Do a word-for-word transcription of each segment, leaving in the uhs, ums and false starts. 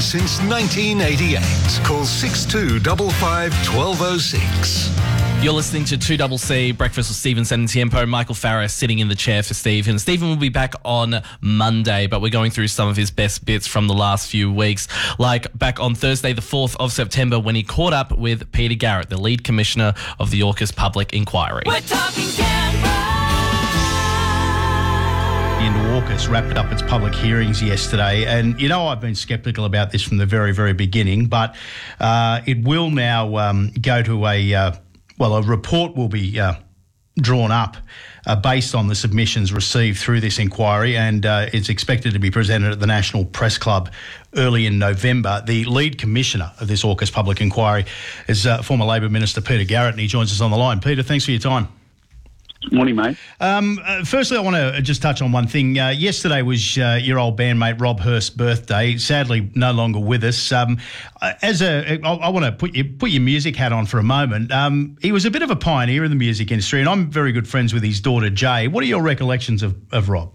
since nineteen eighty-eight. Call six two five five, one two zero six. You're listening to two C C Breakfast with Stephen Santiempo. Michael Farah sitting in the chair for Stephen. Stephen will be back on Monday, but we're going through some of his best bits from the last few weeks. Like back on Thursday, the fourth of September, when he caught up with Peter Garrett, the lead commissioner of the AUKUS Public Inquiry. We're talking Canberra. Into AUKUS wrapped up its public hearings yesterday, and you know I've been sceptical about this from the very, very beginning, but uh, it will now um, go to a... Uh, Well, a report will be uh, drawn up uh, based on the submissions received through this inquiry, and uh, it's expected to be presented at the National Press Club early in November. The lead commissioner of this AUKUS public inquiry is uh, former Labor Minister Peter Garrett, and he joins us on the line. Peter, thanks for your time. Morning, mate. Um, uh, firstly, I want to just touch on one thing. Uh, yesterday was uh, your old bandmate Rob Hurst's birthday. Sadly, no longer with us. Um, as a, I, I want to put you put your music hat on for a moment. Um, he was a bit of a pioneer in the music industry, and I'm very good friends with his daughter Jay. What are your recollections of, of Rob?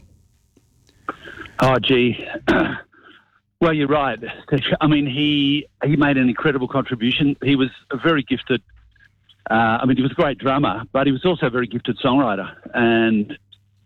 Oh, gee. Well, you're right. I mean, he he made an incredible contribution. He was a very gifted. Uh, I mean, he was a great drummer, but he was also a very gifted songwriter. And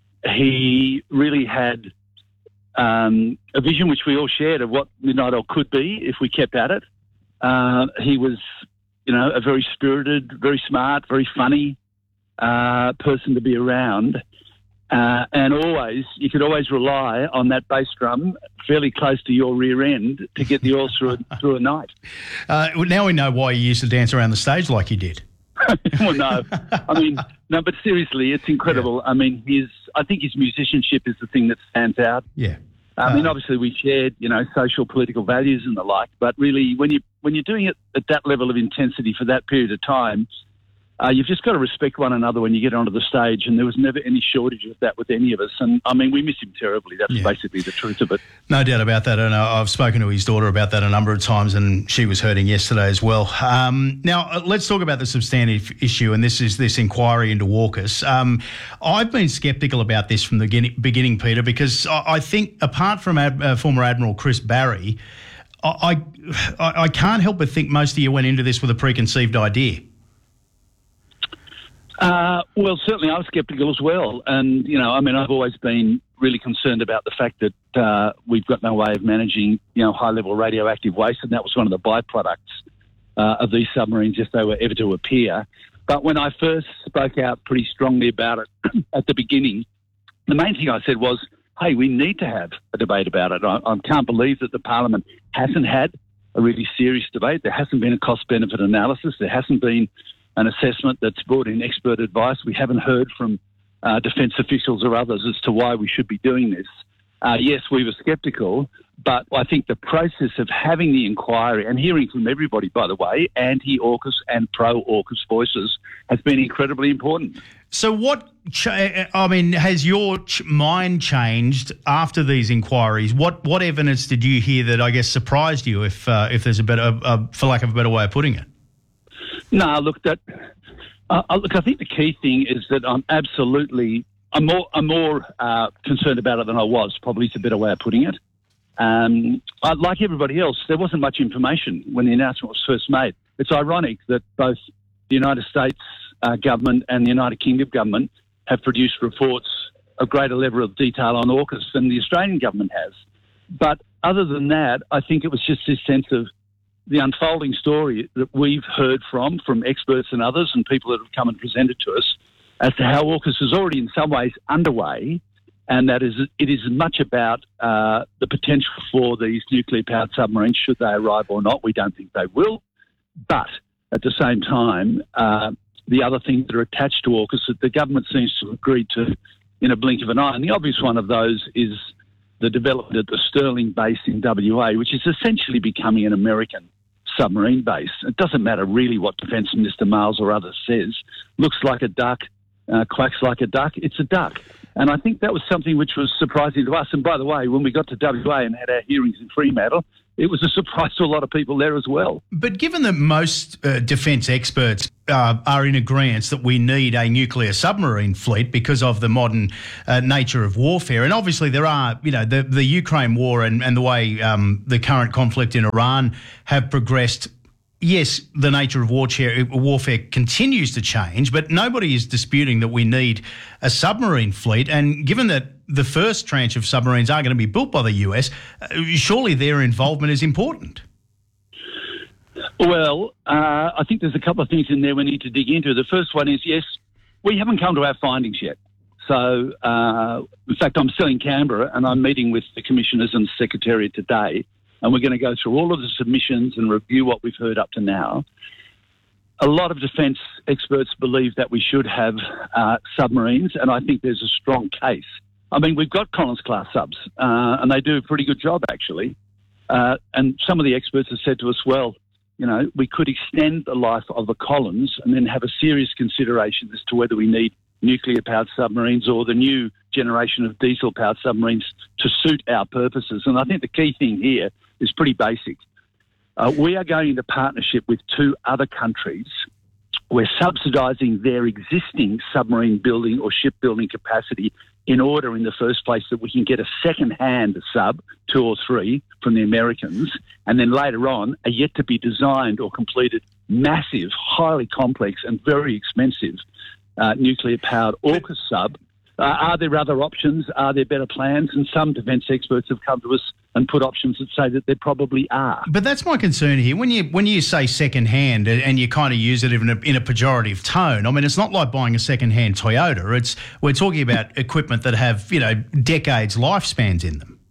he really had um, a vision which we all shared of what Midnight Oil could be if we kept at it. Uh, he was, you know, a very spirited, very smart, very funny uh, person to be around. Uh, and always, you could always rely on that bass drum fairly close to your rear end to get the oil through, a, through a night. Uh, now we know why you used to dance around the stage like you did. Well, no. I mean, no, but seriously, it's incredible. Yeah. I mean, his, I think his musicianship is the thing that stands out. Yeah. I mean, obviously we shared, you know, social, political values and the like, but really when, you, when you're doing it at that level of intensity for that period of time, Uh, you've just got to respect one another when you get onto the stage, and there was never any shortage of that with any of us. And, I mean, we miss him terribly. That's yeah. basically the truth of it. No doubt about that. And I've spoken to his daughter about that a number of times, and she was hurting yesterday as well. Um, now, uh, let's talk about the substantive issue, and this is this inquiry into AUKUS. Um, I've been sceptical about this from the beginning, Peter, because I, I think apart from Ad, uh, former Admiral Chris Barry, I, I, I can't help but think most of you went into this with a preconceived idea. Uh, well, certainly I was sceptical as well. And, you know, I mean, I've always been really concerned about the fact that uh, we've got no way of managing, you know, high-level radioactive waste, and that was one of the byproducts uh, of these submarines if they were ever to appear. But when I first spoke out pretty strongly about it at the beginning, the main thing I said was, hey, we need to have a debate about it. I, I can't believe that the Parliament hasn't had a really serious debate. There hasn't been a cost-benefit analysis. There hasn't been an assessment that's brought in expert advice. We haven't heard from uh, defence officials or others as to why we should be doing this. Uh, yes, we were sceptical, but I think the process of having the inquiry and hearing from everybody, by the way, anti-AUKUS and pro-AUKUS voices, has been incredibly important. So what, ch- I mean, has your ch- mind changed after these inquiries? What what evidence did you hear that, I guess, surprised you, if uh, if there's a better, uh, for lack of a better way of putting it? No, look, that uh, look. I think the key thing is that I'm absolutely, I'm more, I'm more uh, concerned about it than I was. Probably is a better way of putting it. Um, I, like everybody else, there wasn't much information when the announcement was first made. It's ironic that both the United States uh, government and the United Kingdom government have produced reports of greater level of detail on AUKUS than the Australian government has. But other than that, I think it was just this sense of the unfolding story that we've heard from, from experts and others and people that have come and presented to us as to how AUKUS is already in some ways underway, and that is it is much about uh, the potential for these nuclear-powered submarines, should they arrive or not. We don't think they will. But at the same time, uh, the other things that are attached to AUKUS that the government seems to have agreed to in a blink of an eye, and the obvious one of those is the development at the Stirling base in W A, which is essentially becoming an American submarine base. It doesn't matter really what Defence Minister Miles or others says. Looks like a duck, uh, quacks like a duck. It's a duck. And I think that was something which was surprising to us. And by the way, when we got to W A and had our hearings in Fremantle, it was a surprise to a lot of people there as well. But given that most uh, defence experts uh, are in agreement that we need a nuclear submarine fleet because of the modern uh, nature of warfare, and obviously there are, you know, the, the Ukraine war and, and the way um, the current conflict in Iran have progressed. Yes, the nature of warfare, warfare continues to change, but nobody is disputing that we need a submarine fleet. And given that the first tranche of submarines are going to be built by the U S, uh, surely their involvement is important. Well, uh, I think there's a couple of things in there we need to dig into. The first one is, yes, we haven't come to our findings yet. So, uh, in fact, I'm still in Canberra and I'm meeting with the commissioners and the Secretariat today. And we're going to go through all of the submissions and review what we've heard up to now. A lot of defence experts believe that we should have uh, submarines, and I think there's a strong case. I mean, we've got Collins-class subs, uh, and they do a pretty good job, actually. Uh, and some of the experts have said to us, well, you know, we could extend the life of the Collins and then have a serious consideration as to whether we need nuclear-powered submarines or the new generation of diesel-powered submarines to suit our purposes. And I think the key thing here is pretty basic. Uh, we are going into partnership with two other countries. We're subsidising their existing submarine building or shipbuilding capacity in order, in the first place, that we can get a second-hand sub, two or three, from the Americans, and then later on, a yet-to-be designed or completed massive, highly complex and very expensive uh, nuclear-powered AUKUS sub. Uh, are there other options? Are there better plans? And some defence experts have come to us and put options that say that there probably are. But that's my concern here. When you when you say second-hand and you kind of use it in a, in a pejorative tone, I mean, it's not like buying a second-hand Toyota. It's we're talking about equipment that have, you know, decades lifespans in them.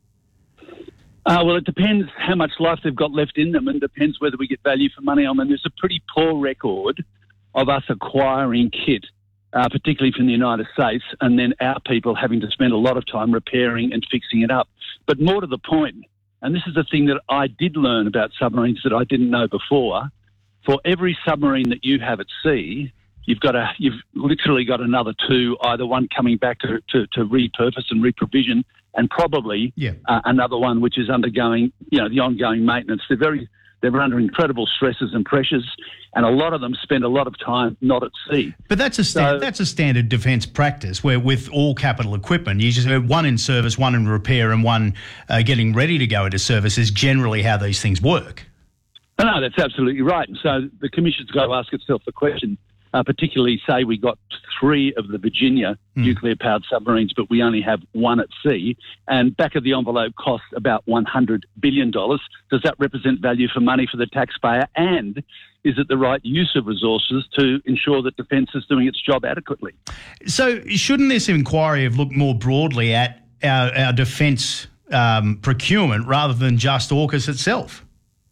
Uh, well, it depends how much life they've got left in them, and depends whether we get value for money on them. There's a pretty poor record of us acquiring kit, Uh, particularly from the United States, and then our people having to spend a lot of time repairing and fixing it up. But more to the point, and this is the thing that I did learn about submarines that I didn't know before, for every submarine that you have at sea, you've got a, you've literally got another two, either one coming back to, to, to repurpose and reprovision, and probably yeah. uh, another one which is undergoing, you know, the ongoing maintenance. They're very They're under incredible stresses and pressures, and a lot of them spend a lot of time not at sea. But that's a sta- so, that's a standard defence practice, where with all capital equipment, you just have one in service, one in repair, and one uh, getting ready to go into service is generally how these things work. No, that's absolutely right. And so the Commission's got to ask itself the question, uh, particularly say we got three of the Virginia mm. nuclear-powered submarines, but we only have one at sea, and back of the envelope costs about one hundred billion dollars. Does that represent value for money for the taxpayer? And is it the right use of resources to ensure that Defence is doing its job adequately? So shouldn't this inquiry have looked more broadly at our, our defence um, procurement rather than just AUKUS itself?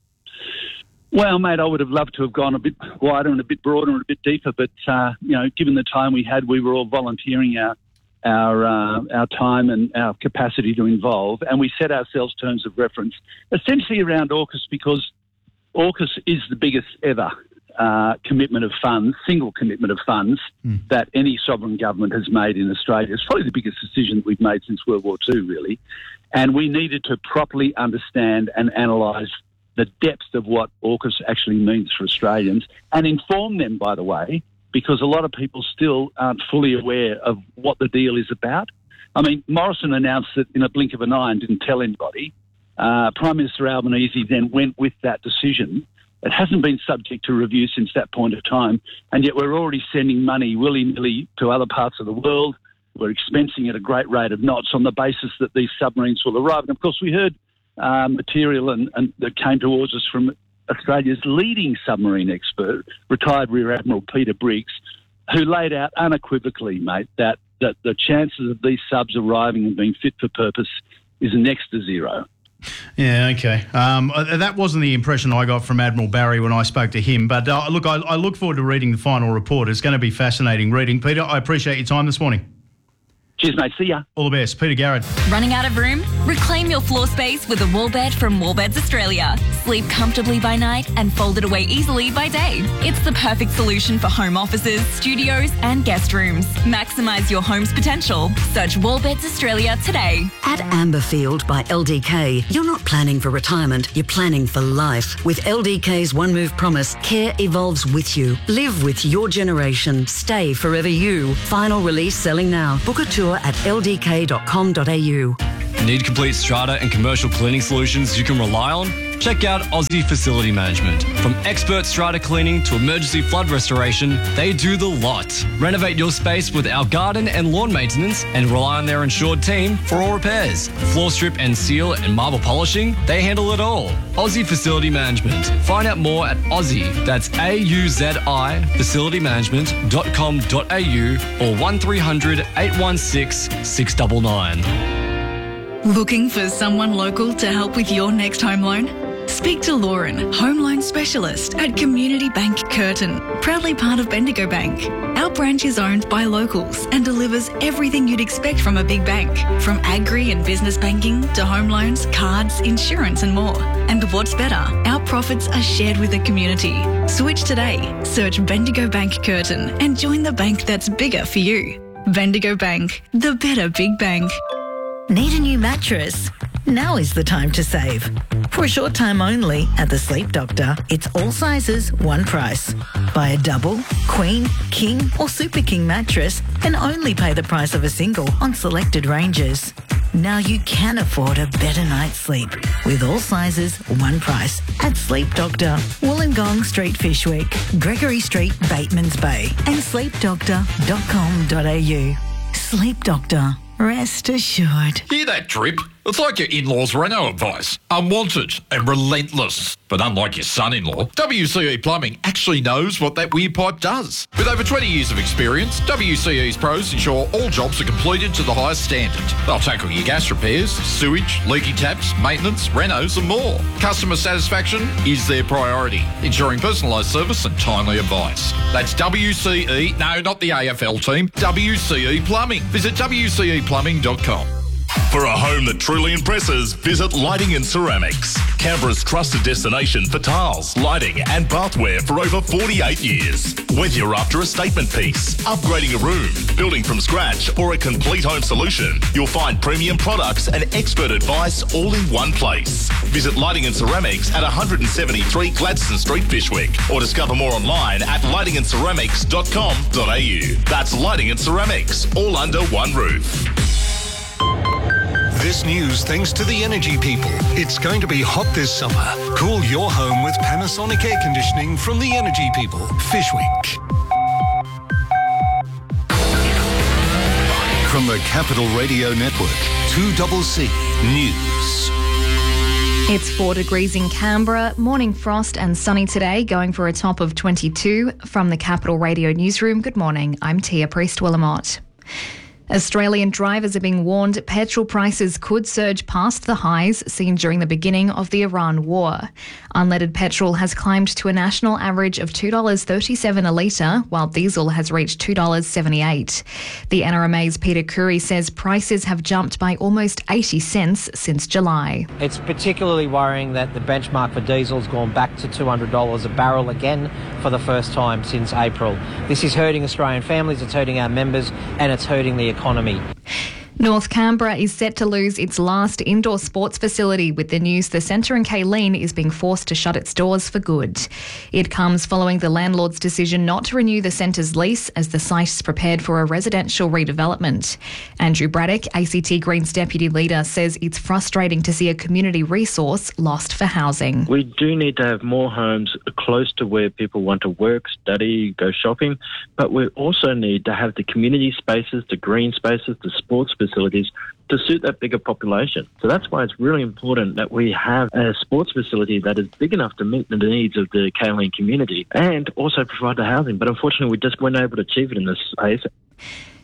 Well, mate, I would have loved to have gone a bit wider and a bit broader and a bit deeper, but, uh, you know, given the time we had, we were all volunteering our our uh, our time and our capacity to involve, and we set ourselves terms of reference, essentially around AUKUS, because AUKUS is the biggest ever uh, commitment of funds, single commitment of funds mm. that any sovereign government has made in Australia. It's probably the biggest decision we've made since World War Two, really, and we needed to properly understand and analyse the depth of what AUKUS actually means for Australians, and inform them, by the way, because a lot of people still aren't fully aware of what the deal is about. I mean, Morrison announced it in a blink of an eye and didn't tell anybody. Uh, Prime Minister Albanese then went with that decision. It hasn't been subject to review since that point of time, and yet we're already sending money willy-nilly to other parts of the world. We're expensing at a great rate of knots on the basis that these submarines will arrive. And, of course, we heard Uh, material and, and that came towards us from Australia's leading submarine expert, retired Rear Admiral Peter Briggs, who laid out unequivocally, mate, that, that the chances of these subs arriving and being fit for purpose is next to zero. Yeah, okay. Um, that wasn't the impression I got from Admiral Barry when I spoke to him. But uh, look, I, I look forward to reading the final report. It's going to be fascinating reading. Peter, I appreciate your time this morning. Cheers, mate. See ya. All the best. Peter Garrett. Running out of room? Reclaim your floor space with a wall bed from Wallbeds Australia. Sleep comfortably by night and fold it away easily by day. It's the perfect solution for home offices, studios and guest rooms. Maximise your home's potential. Search Wallbeds Australia today. At Amberfield by L D K, you're not planning for retirement, you're planning for life. With L D K's One Move Promise, care evolves with you. Live with your generation. Stay forever you. Final release selling now. Book a tour at l d k dot com dot a u. Need complete strata and commercial cleaning solutions you can rely on? Check out Aussie Facility Management. From expert strata cleaning to emergency flood restoration, they do the lot. Renovate your space with our garden and lawn maintenance and rely on their insured team for all repairs. Floor strip and seal and marble polishing, they handle it all. Aussie Facility Management. Find out more at Aussie, that's A U Z I, facility management dot com dot a u or one three hundred eight one six six nine nine. Looking for someone local to help with your next home loan? Speak to Lauren, home loan specialist at Community Bank Curtin, proudly part of Bendigo Bank. Our branch is owned by locals and delivers everything you'd expect from a big bank, from agri and business banking to home loans, cards, insurance and more. And what's better, our profits are shared with the community. Switch today. Search Bendigo Bank Curtin and join the bank that's bigger for you. Bendigo Bank, the better big bank. Need a new mattress? Now is the time to save. For a short time only at the Sleep Doctor, it's all sizes, one price. Buy a double, queen, king or super king mattress and only pay the price of a single on selected ranges. Now you can afford a better night's sleep with all sizes, one price at Sleep Doctor, Wollongong Street, Fishwick, Gregory Street, Batemans Bay and sleep doctor dot com dot a u. Sleep Doctor. Rest assured. Hear that drip? It's like your in-laws' Renault advice. Unwanted and relentless. But unlike your son-in-law, W C E Plumbing actually knows what that weird pipe does. With over twenty years of experience, W C E's pros ensure all jobs are completed to the highest standard. They'll tackle your gas repairs, sewage, leaky taps, maintenance, renos and more. Customer satisfaction is their priority, ensuring personalised service and timely advice. That's W C E, no, not the A F L team, W C E Plumbing. Visit w c e plumbing dot com. For a home that truly impresses, visit Lighting and Ceramics. Canberra's trusted destination for tiles, lighting and bathware for over forty-eight years. Whether you're after a statement piece, upgrading a room, building from scratch or a complete home solution, you'll find premium products and expert advice all in one place. Visit Lighting and Ceramics at one seventy-three Gladstone Street, Fishwick, or discover more online at lighting and ceramics dot com dot a u. That's Lighting and Ceramics, all under one roof. This news thanks to the Energy People. It's going to be hot this summer. Cool your home with Panasonic air conditioning from the Energy People. Fishwick. From the Capital Radio Network, two C C News. It's four degrees in Canberra, morning frost and sunny today, going for a top of twenty-two. From the Capital Radio Newsroom, good morning, I'm Tia Priest-Willamott. Australian drivers are being warned petrol prices could surge past the highs seen during the beginning of the Iran war. Unleaded petrol has climbed to a national average of two dollars thirty-seven a litre, while diesel has reached two dollars seventy-eight. The N R M A's Peter Curry says prices have jumped by almost eighty cents since July. It's particularly worrying that the benchmark for diesel's gone back to two hundred dollars a barrel again for the first time since April. This is hurting Australian families, it's hurting our members, and it's hurting the economy. North Canberra is set to lose its last indoor sports facility with the news the centre in Kayleen is being forced to shut its doors for good. It comes following the landlord's decision not to renew the centre's lease as the site is prepared for a residential redevelopment. Andrew Braddock, A C T Greens deputy leader, says it's frustrating to see a community resource lost for housing. We do need to have more homes close to where people want to work, study, go shopping, but we also need to have the community spaces, the green spaces, the sports facilities to suit that bigger population. So that's why it's really important that we have a sports facility that is big enough to meet the needs of the Kayleen community and also provide the housing. But unfortunately, we just weren't able to achieve it in this space.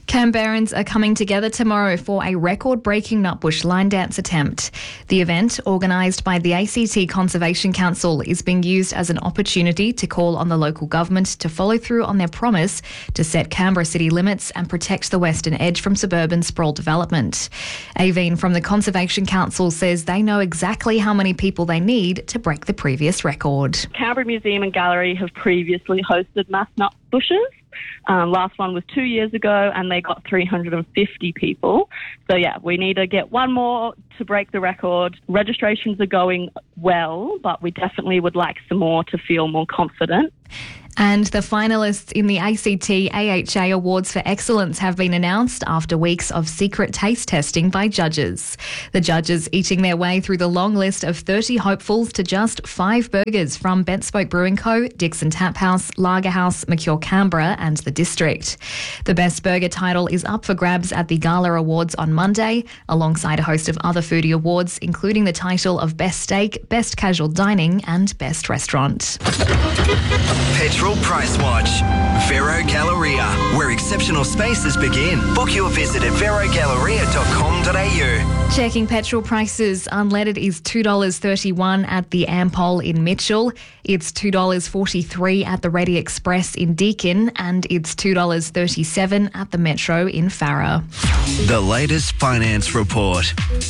Canberrans are coming together tomorrow for a record-breaking Nutbush line dance attempt. The event, organised by the A C T Conservation Council, is being used as an opportunity to call on the local government to follow through on their promise to set Canberra city limits and protect the Western Edge from suburban sprawl development. Aveen from the Conservation Council says they know exactly how many people they need to break the previous record. Canberra Museum and Gallery have previously hosted mass nut bushes. Um, last one was two years ago and they got three hundred fifty people. So yeah, we need to get one more to break the record. Registrations are going well, but we definitely would like some more to feel more confident. And the finalists in the A C T A H A Awards for Excellence have been announced after weeks of secret taste testing by judges. The judges eating their way through the long list of thirty hopefuls to just five burgers from Bent Spoke Brewing Co., Dixon Tap House, Lager House, Mercure Canberra and the District. The Best Burger title is up for grabs at the Gala Awards on Monday, alongside a host of other foodie awards, including the title of Best Steak, Best Casual Dining and Best Restaurant. Petrol Price Watch. Vero Galleria, where exceptional spaces begin. Book your visit at vero galleria dot com dot a u. Checking petrol prices, unleaded is two dollars thirty-one at the Ampol in Mitchell. It's two dollars forty-three at the Ready Express in Deakin, and it's two dollars thirty-seven at the Metro in Farrer. The latest finance report.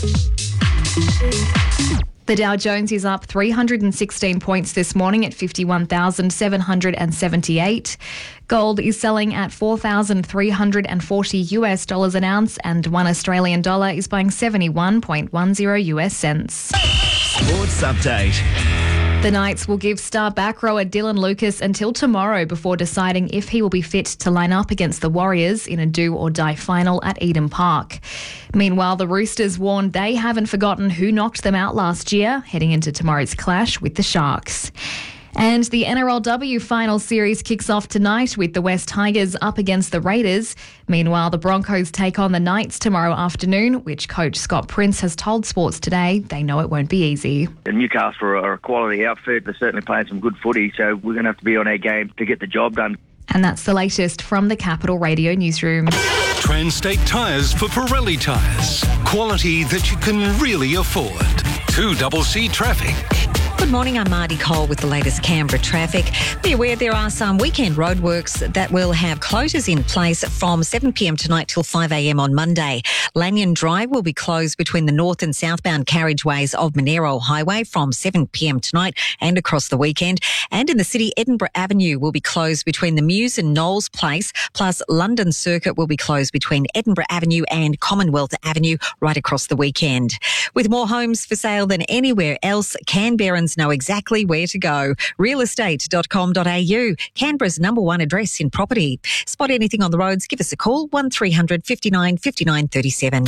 The Dow Jones is up three hundred sixteen points this morning at fifty-one thousand seven hundred seventy-eight. Gold is selling at four thousand three hundred forty US dollars an ounce, and one Australian dollar is buying seventy-one point one zero US cents. Sports update. The Knights will give star back rower Dylan Lucas until tomorrow before deciding if he will be fit to line up against the Warriors in a do-or-die final at Eden Park. Meanwhile, the Roosters warned they haven't forgotten who knocked them out last year, heading into tomorrow's clash with the Sharks. And the N R L W final series kicks off tonight with the West Tigers up against the Raiders. Meanwhile, the Broncos take on the Knights tomorrow afternoon, which coach Scott Prince has told Sports Today they know it won't be easy. And Newcastle are a quality outfit. They're certainly playing some good footy, so we're going to have to be on our game to get the job done. And that's the latest from the Capital Radio newsroom. Transtate Tyres for Pirelli tyres. Quality that you can really afford. two C C traffic. Good morning, I'm Marty Cole with the latest Canberra traffic. Be aware there are some weekend roadworks that will have closures in place from seven p m tonight till five a m on Monday. Lanyon Drive will be closed between the north and southbound carriageways of Monero Highway from seven p m tonight and across the weekend. And in the city, Edinburgh Avenue will be closed between the Mews and Knowles Place, plus London Circuit will be closed between Edinburgh Avenue and Commonwealth Avenue right across the weekend. With more homes for sale than anywhere else, Canberrans know exactly where to go. real estate dot com dot a u, Canberra's number one address in property. Spot anything on the roads, give us a call, one three hundred fifty-nine fifty-nine thirty-seven.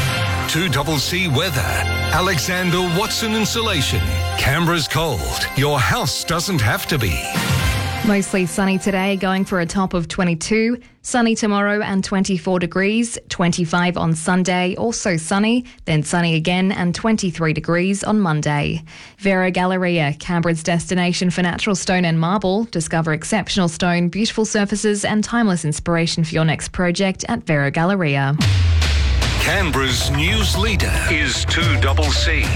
two C C weather. Alexander Watson Insulation. Canberra's cold. Your house doesn't have to be. Mostly sunny today, going for a top of twenty-two. Sunny tomorrow and twenty-four degrees. twenty-five on Sunday, also sunny. Then sunny again and twenty-three degrees on Monday. Vero Galleria, Canberra's destination for natural stone and marble. Discover exceptional stone, beautiful surfaces and timeless inspiration for your next project at Vero Galleria. Canberra's news leader is two C C.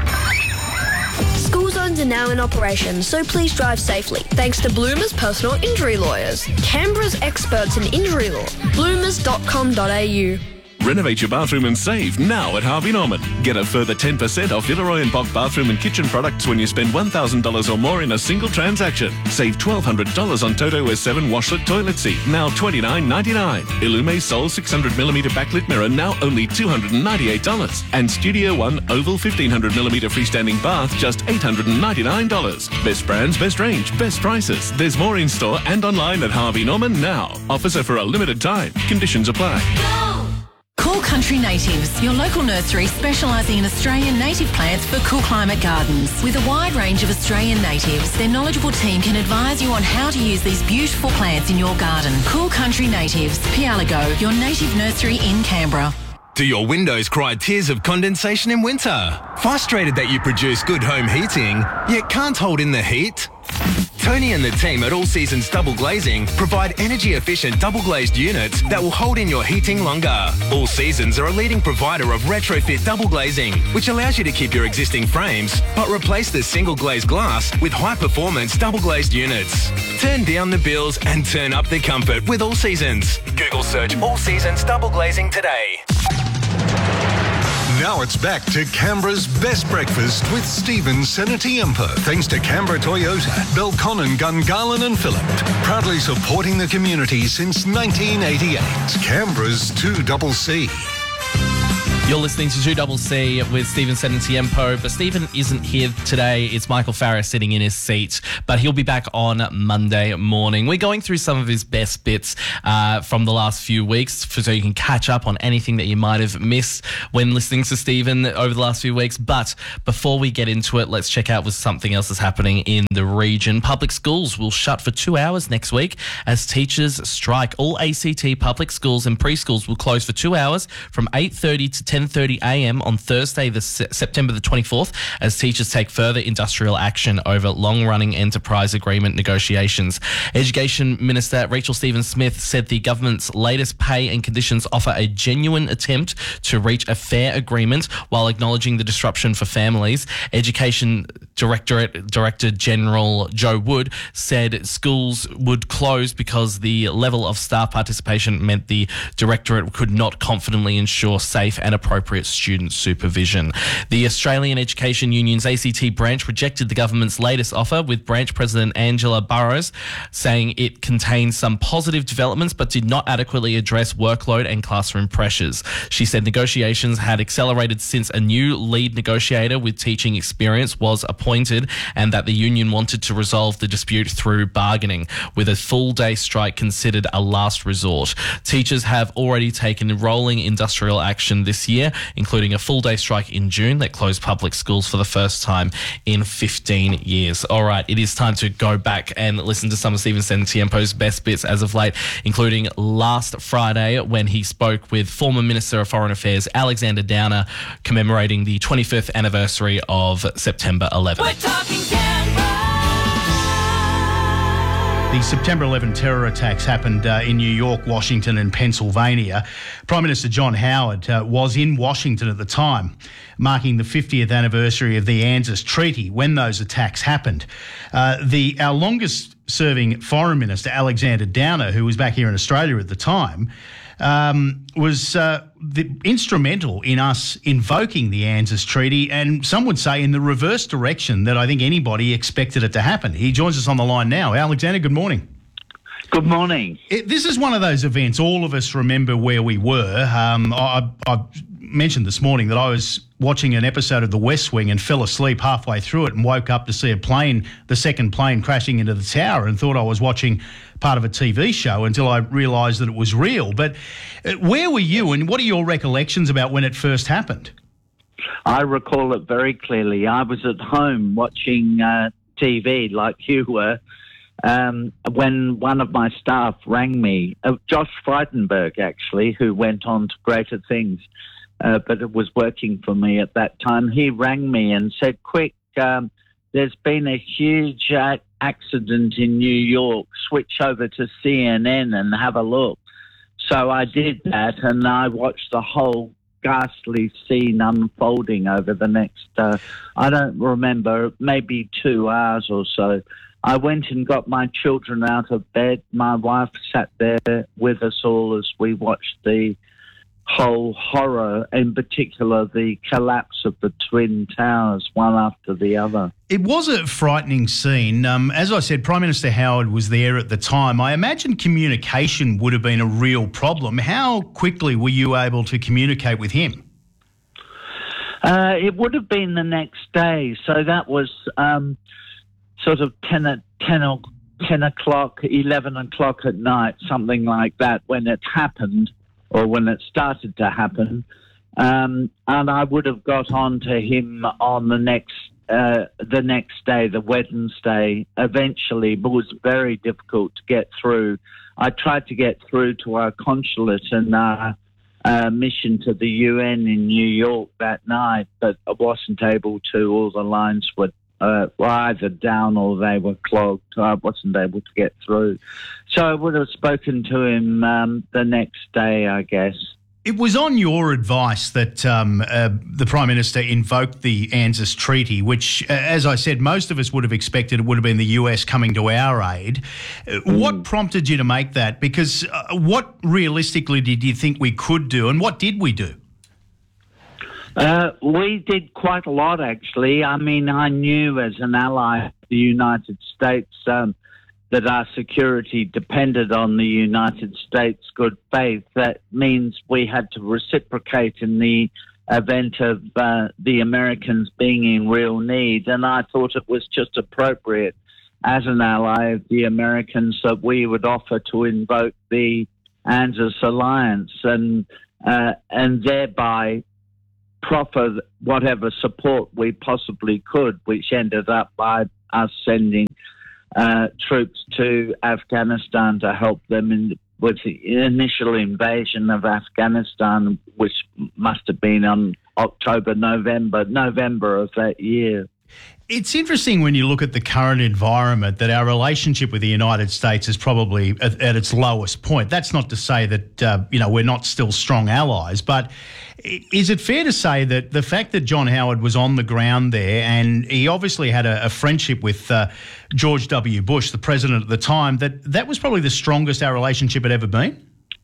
School zones are now in operation, so please drive safely. Thanks to Bloomers Personal Injury Lawyers, Canberra's experts in injury law. bloomers dot com dot a u. Renovate your bathroom and save now at Harvey Norman. Get a further ten percent off Villeroy and Bock bathroom and kitchen products when you spend one thousand dollars or more in a single transaction. Save twelve hundred dollars on Toto S seven washlet toilet seat, now twenty-nine ninety-nine. Illume Sol six hundred millimeter backlit mirror, now only two hundred ninety-eight dollars. And Studio One Oval fifteen hundred millimeter freestanding bath, just eight hundred ninety-nine dollars. Best brands, best range, best prices. There's more in store and online at Harvey Norman now. Offers are for a limited time. Conditions apply. Cool Country Natives, your local nursery specialising in Australian native plants for cool climate gardens. With a wide range of Australian natives, their knowledgeable team can advise you on how to use these beautiful plants in your garden. Cool Country Natives, Pialago, your native nursery in Canberra. Do your windows cry tears of condensation in winter? Frustrated that you produce good home heating, yet can't hold in the heat? Tony and the team at All Seasons Double Glazing provide energy-efficient double-glazed units that will hold in your heating longer. All Seasons are a leading provider of retrofit double glazing, which allows you to keep your existing frames, but replace the single-glazed glass with high-performance double-glazed units. Turn down the bills and turn up the comfort with All Seasons. Google search All Seasons Double Glazing today. Now it's back to Canberra's best breakfast with Stephen Senatiempo. Thanks to Canberra Toyota, Belconnen, Gungahlin and Phillip. Proudly supporting the community since nineteen eighty-eight. Canberra's two C. You're listening to two C with Stephen Senatiempo, but Stephen isn't here today. It's Michael Farah sitting in his seat, but he'll be back on Monday morning. We're going through some of his best bits uh, from the last few weeks for, so you can catch up on anything that you might have missed when listening to Stephen over the last few weeks. But before we get into it, let's check out with something else that's happening in the region. Public schools will shut for two hours next week as teachers strike. All A C T public schools and preschools will close for two hours from eight thirty to ten thirty a m on Thursday, the Se- September the twenty-fourth, as teachers take further industrial action over long-running enterprise agreement negotiations. Education Minister Rachel Stephen-Smith said the government's latest pay and conditions offer a genuine attempt to reach a fair agreement while acknowledging the disruption for families. Education Directorate Director General Joe Wood said schools would close because the level of staff participation meant the Directorate could not confidently ensure safe and appropriate student supervision. The Australian Education Union's A C T branch rejected the government's latest offer, with branch president Angela Burrows saying it contains some positive developments but did not adequately address workload and classroom pressures. She said negotiations had accelerated since a new lead negotiator with teaching experience was appointed, and that the union wanted to resolve the dispute through bargaining, with a full-day strike considered a last resort. Teachers have already taken rolling industrial action this year, including a full-day strike in June that closed public schools for the first time in fifteen years. All right, it is time to go back and listen to some of Stephen Senatiempo's best bits as of late, including last Friday when he spoke with former Minister of Foreign Affairs Alexander Downer, commemorating the twenty-fifth anniversary of September eleventh. We're talking Canberra. The September eleventh terror attacks happened uh, in New York, Washington and Pennsylvania. Prime Minister John Howard uh, was in Washington at the time, marking the fiftieth anniversary of the ANZUS Treaty when those attacks happened. Uh, the our longest-serving Foreign Minister, Alexander Downer, who was back here in Australia at the time, um, was uh, the, instrumental in us invoking the ANZUS Treaty, and some would say in the reverse direction that I think anybody expected it to happen. He joins us on the line now. Alexander, good morning. Good morning. It, this is one of those events all of us remember where we were. Um, I, I mentioned this morning that I was watching an episode of The West Wing and fell asleep halfway through it and woke up to see a plane, the second plane, crashing into the tower, and thought I was watching part of a T V show until I realised that it was real. But uh, where were you, and what are your recollections about when it first happened? I recall it very clearly. I was at home watching uh, T V like you were um, when one of my staff rang me, uh, Josh Frydenberg actually, who went on to greater things, uh, but it was working for me at that time. He rang me and said, quick, um, there's been a huge uh, accident in New York. Switch over to C N N and have a look. So I did that, and I watched the whole ghastly scene unfolding over the next, uh, I don't remember, maybe two hours or so. I went and got my children out of bed. My wife sat there with us all as we watched the whole horror, in particular the collapse of the Twin Towers, one after the other. It was a frightening scene. Um, as I said, Prime Minister Howard was there at the time. I imagine communication would have been a real problem. How quickly were you able to communicate with him? Uh, it would have been the next day. So that was um, sort of ten, ten, ten o'clock, eleven o'clock at night, something like that, when it happened, or when it started to happen. Um, and I would have got on to him on the next uh, the next day, the Wednesday, eventually, but it was very difficult to get through. I tried to get through to our consulate and our uh, mission to the U N in New York that night, but I wasn't able to. All the lines were uh, were either down or they were clogged. I wasn't able to get through. So I would have spoken to him um, the next day, I guess. It was on your advice that um, uh, the Prime Minister invoked the ANZUS Treaty, which, uh, as I said, most of us would have expected it would have been the U S coming to our aid. Uh, mm. What prompted you to make that? Because uh, what realistically did you think we could do, and what did we do? Uh, we did quite a lot, actually. I mean, I knew as an ally of the United States um, that our security depended on the United States' good faith. That means we had to reciprocate in the event of uh, the Americans being in real need. And I thought it was just appropriate as an ally of the Americans that we would offer to invoke the ANZUS alliance and, uh, and thereby proffer whatever support we possibly could, which ended up by us sending Uh, troops to Afghanistan to help them in, with the initial invasion of Afghanistan, which must have been on October, November, November of that year. It's interesting when you look at the current environment that our relationship with the United States is probably at, at its lowest point. That's not to say that, uh, you know, we're not still strong allies, but is it fair to say that the fact that John Howard was on the ground there and he obviously had a, a friendship with uh, George W. Bush, the president at the time, that that was probably the strongest our relationship had ever been?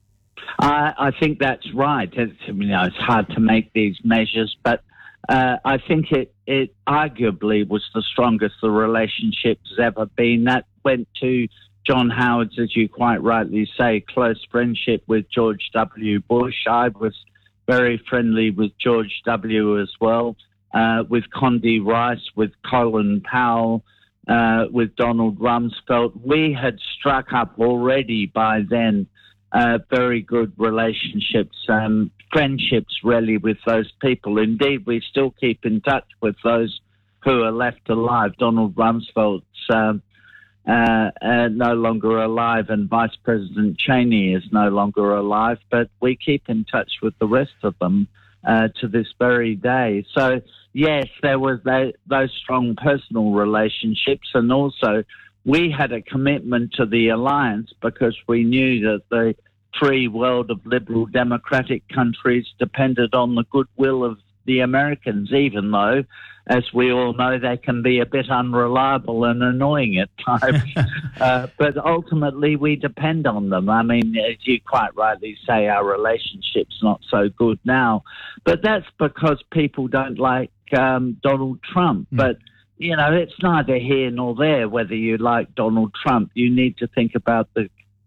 I, I think that's right. It's, you know, it's hard to make these measures, but Uh, I think it, it arguably was the strongest the relationship's ever been. That went to John Howard's, as you quite rightly say, close friendship with George W. Bush. I was very friendly with George W. as well, uh, with Condi Rice, with Colin Powell, uh, with Donald Rumsfeld. We had struck up already by then uh, very good relationships, um, friendships really with those people. Indeed, we still keep in touch with those who are left alive. Donald Rumsfeld's um, uh, uh, no longer alive and Vice President Cheney is no longer alive, but we keep in touch with the rest of them uh, to this very day. So, yes, there was that, those strong personal relationships, and also we had a commitment to the alliance because we knew that the free world of liberal democratic countries depended on the goodwill of the Americans, even though, as we all know, they can be a bit unreliable and annoying at times. uh, but ultimately, we depend on them. I mean, as you quite rightly say, our relationship's not so good now. But that's because people don't like um, Donald Trump. Mm. But, you know, it's neither here nor there whether you like Donald Trump. You need to think about the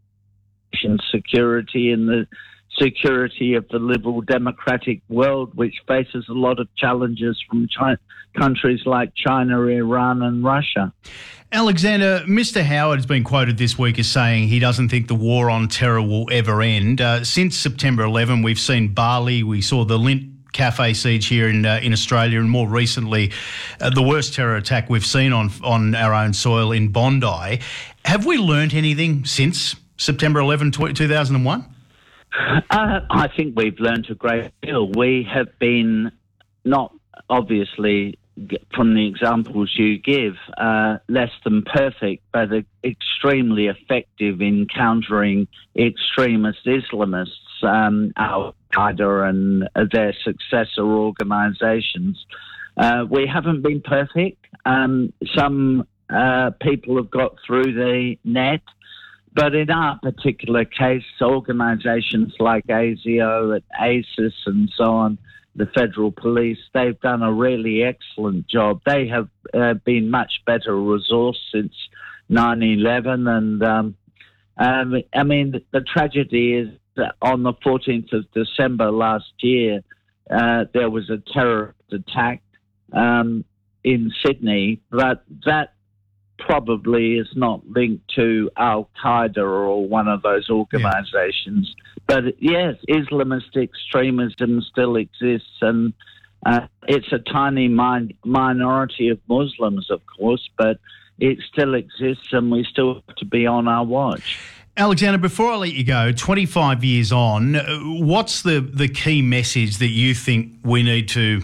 security and the security of the liberal democratic world, which faces a lot of challenges from China, countries like China, Iran and Russia. Alexander, Mister Howard has been quoted this week as saying he doesn't think the war on terror will ever end. Uh, since September eleventh, we've seen Bali, we saw the Lindt Cafe siege here in uh, in Australia, and more recently, uh, the worst terror attack we've seen on on our own soil in Bondi. Have we learnt anything since September eleventh, two thousand one? Uh, I think we've learnt a great deal. We have been not obviously, from the examples you give, uh, less than perfect, but extremely effective in countering extremist Islamists, um, Al-Qaeda and their successor organisations. Uh, we haven't been perfect. Um, some uh, people have got through the net. But in our particular case, organisations like ASIO and ASIS and so on, the federal police, they've done a really excellent job. They have uh, been much better resourced since nine eleven. And, um, um, I mean, the, the tragedy is that on the fourteenth of December last year, uh, there was a terrorist attack um, in Sydney, but that probably is not linked to Al-Qaeda or one of those organisations. Yeah. But yes, Islamist extremism still exists, and uh, it's a tiny min- minority of Muslims, of course, but it still exists and we still have to be on our watch. Alexander, before I let you go, twenty-five years on, what's the, the key message that you think we need to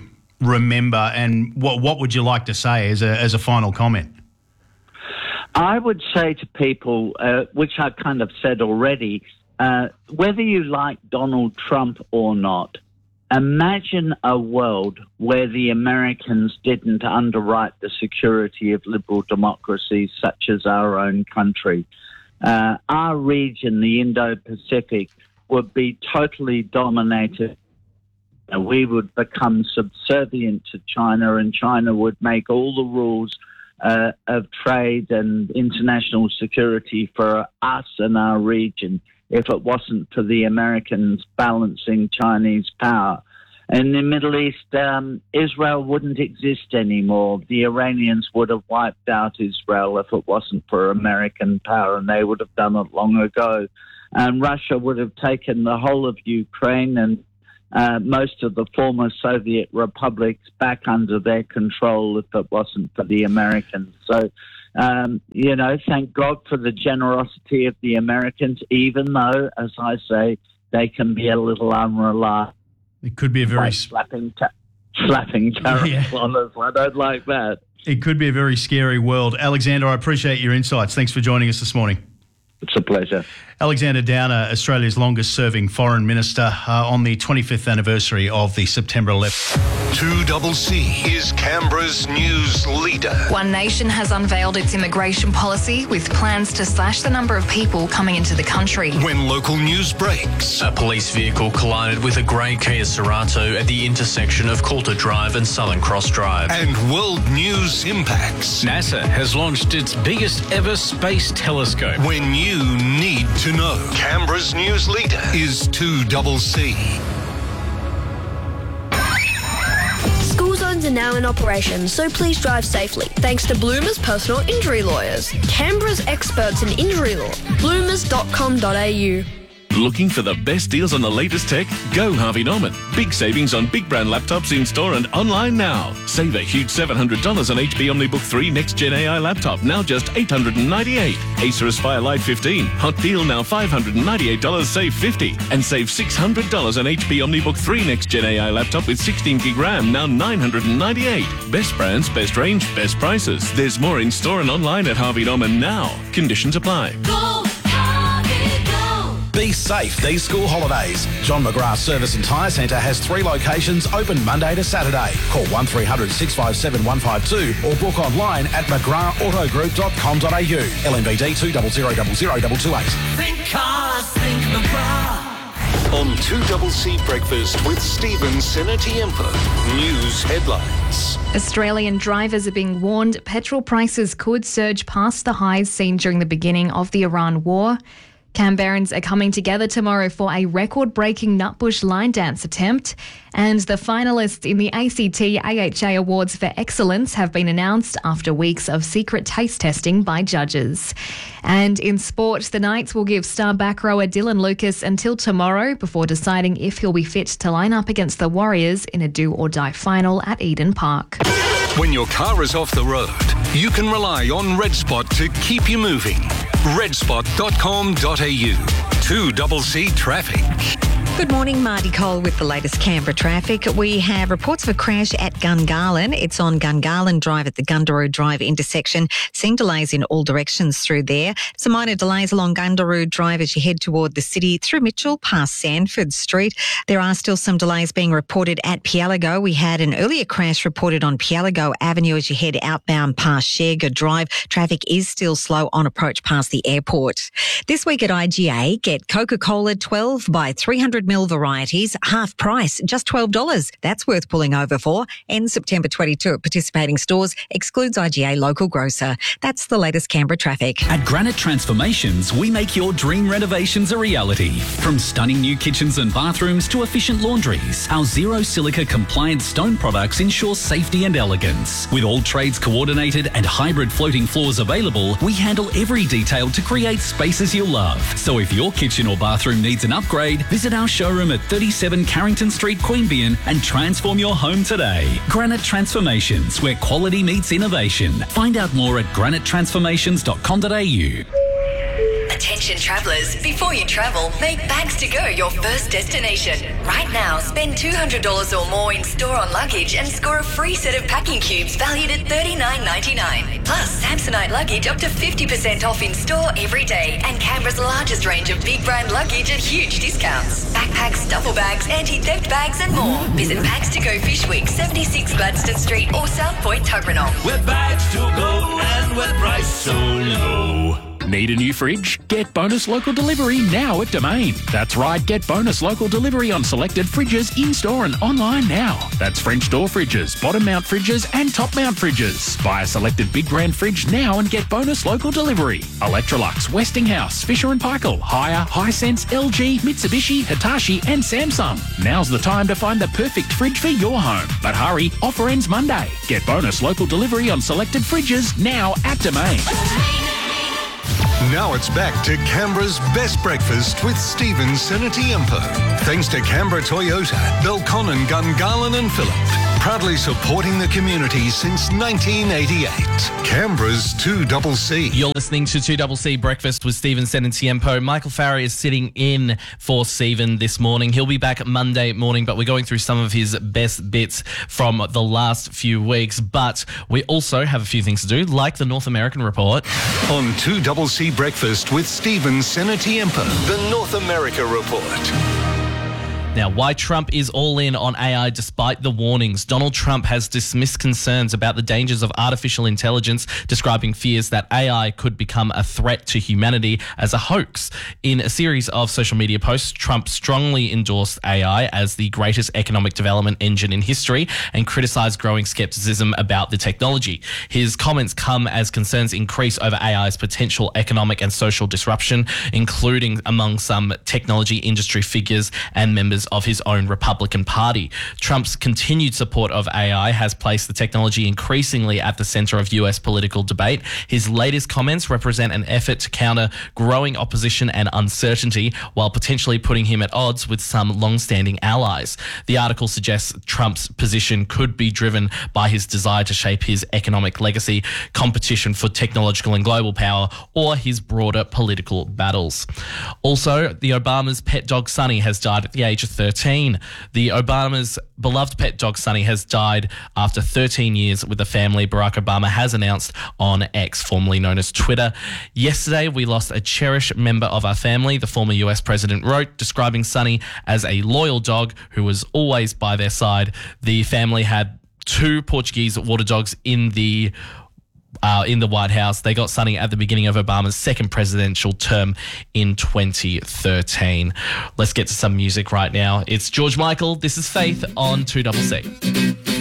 remember, and what what would you like to say as a as a final comment? I would say to people, uh, which I kind of said already, uh, whether you like Donald Trump or not, imagine a world where the Americans didn't underwrite the security of liberal democracies such as our own country. Uh, our region, the Indo-Pacific, would be totally dominated. We would become subservient to China, and China would make all the rules uh, of trade and international security for us and our region if it wasn't for the Americans balancing Chinese power. In the Middle East, um, Israel wouldn't exist anymore. The Iranians would have wiped out Israel if it wasn't for American power, and they would have done it long ago. And Russia would have taken the whole of Ukraine and uh, most of the former Soviet republics back under their control if it wasn't for the Americans. So, um, you know, thank God for the generosity of the Americans, even though, as I say, they can be a little unreliable. It could be a very... By slapping, ta- slapping tariffs Yeah. on us. I don't like that. It could be a very scary world. Alexander, I appreciate your insights. Thanks for joining us this morning. It's a pleasure. Alexander Downer, Australia's longest-serving foreign minister, uh, on the twenty-fifth anniversary of the September eleventh. two C C is Canberra's news leader. One Nation has unveiled its immigration policy with plans to slash the number of people coming into the country. When local news breaks. A police vehicle collided with a grey Kia Cerato at the intersection of Coulter Drive and Southern Cross Drive. And world news impacts. NASA has launched its biggest ever space telescope. When you need to know. Canberra's news leader is two C C. School zones are now in operation, so please drive safely. Thanks to Bloomers Personal Injury Lawyers, Canberra's experts in injury law. bloomers dot com dot a u. Looking for the best deals on the latest tech? Go Harvey Norman. Big savings on big brand laptops in store and online now. Save a huge seven hundred dollars on H P OmniBook three Next Gen A I laptop, now just eight hundred ninety-eight dollars. Acer Aspire Lite fifteen, hot deal now five hundred ninety-eight dollars, save fifty dollars. And save six hundred dollars on H P OmniBook three Next Gen A I laptop with sixteen gig RAM, now nine hundred ninety-eight dollars. Best brands, best range, best prices. There's more in store and online at Harvey Norman now. Conditions apply. Be safe these school holidays. John McGrath Service and Tyre Centre has three locations open Monday to Saturday. Call one three hundred six five seven one five two or book online at mcgrath auto group dot com dot a u. L M B D two zero zero zero zero two two eight. Think cars, think McGrath. On two C C Breakfast with Stephen Senatiempo. News headlines. Australian drivers are being warned petrol prices could surge past the highs seen during the beginning of the Iran war. Canberrans are coming together tomorrow for a record-breaking Nutbush line dance attempt, and the finalists in the A C T A H A Awards for Excellence have been announced after weeks of secret taste testing by judges. And in sport, the Knights will give star back rower Dylan Lucas until tomorrow before deciding if he'll be fit to line up against the Warriors in a do-or-die final at Eden Park. When your car is off the road, you can rely on RedSpot to keep you moving. red spot dot com dot a u. two C C Traffic. Good morning, Marty Cole with the latest Canberra traffic. We have reports of a crash at Gungahlin. It's on Gungahlin Drive at the Gundaroo Drive intersection. Seeing delays in all directions through there. Some minor delays along Gundaroo Drive as you head toward the city through Mitchell past Sanford Street. There are still some delays being reported at Pialago. We had an earlier crash reported on Pialago Avenue as you head outbound past Sherga Drive. Traffic is still slow on approach past the airport. This week at I G A, get Coca-Cola twelve by three hundred mil varieties, half price, just twelve dollars. That's worth pulling over for. Ends September twenty-second at participating stores, excludes I G A local grocer. That's the latest Canberra traffic. At Granite Transformations, we make your dream renovations a reality. From stunning new kitchens and bathrooms to efficient laundries, our zero silica compliant stone products ensure safety and elegance. With all trades coordinated and hybrid floating floors available, we handle every detail to create spaces you'll love. So if your kitchen or bathroom needs an upgrade, visit our showroom at thirty-seven Carrington Street, Queanbeyan, and transform your home today. Granite Transformations, where quality meets innovation. Find out more at granite transformations dot com dot a u. Attention Attention travellers, before you travel, make Bags to Go your first destination. Right now, spend two hundred dollars or more in store on luggage and score a free set of packing cubes valued at thirty-nine ninety-nine. Plus, Samsonite luggage up to fifty percent off in store every day, and Canberra's largest range of big brand luggage at huge discounts. Backpacks, duffel bags, anti-theft bags and more. Visit Bags to Go Fish Week, seventy-six Gladstone Street or South Point Tuggeranong. We're Bags to Go and we're priced so low. Need a new fridge? Get bonus local delivery now at Domain. That's right, get bonus local delivery on selected fridges in-store and online now. That's French door fridges, bottom mount fridges and top mount fridges. Buy a selected big brand fridge now and get bonus local delivery. Electrolux, Westinghouse, Fisher and Paykel, Haier, Hisense, L G, Mitsubishi, Hitachi and Samsung. Now's the time to find the perfect fridge for your home. But hurry, offer ends Monday. Get bonus local delivery on selected fridges now at Domain. Now it's back to Canberra's best breakfast with Stephen Senatiempo. Thanks to Canberra Toyota, Belconnen, Gungahlin and Phillip. Proudly supporting the community since nineteen eighty-eight. Canberra's two C C. You're listening to two C C Breakfast with Stephen Senatiempo. Michael Farah is sitting in for Stephen this morning. He'll be back Monday morning, but we're going through some of his best bits from the last few weeks. But we also have a few things to do, like the North American Report. On two C C Breakfast with Stephen Senatiempo, the North America Report. Now, why Trump is all in on A I despite the warnings. Donald Trump has dismissed concerns about the dangers of artificial intelligence, describing fears that A I could become a threat to humanity as a hoax. In a series of social media posts, Trump strongly endorsed A I as the greatest economic development engine in history and criticized growing skepticism about the technology. His comments come as concerns increase over A I's potential economic and social disruption, including among some technology industry figures and members of his own Republican Party. Trump's continued support of A I has placed the technology increasingly at the center of U S political debate. His latest comments represent an effort to counter growing opposition and uncertainty while potentially putting him at odds with some long-standing allies. The article suggests Trump's position could be driven by his desire to shape his economic legacy, competition for technological and global power, or his broader political battles. Also, the Obama's pet dog Sunny has died at the age of thirteen. The Obama's beloved pet dog Sunny has died after thirteen years with the family, Barack Obama has announced on X, formerly known as Twitter. Yesterday, we lost a cherished member of our family, the former U S president wrote, describing Sunny as a loyal dog who was always by their side. The family had two Portuguese water dogs in the Uh, in the White House. They got Sunny at the beginning of Obama's second presidential term in twenty thirteen. Let's get to some music right now. It's George Michael. This is Faith on two C C.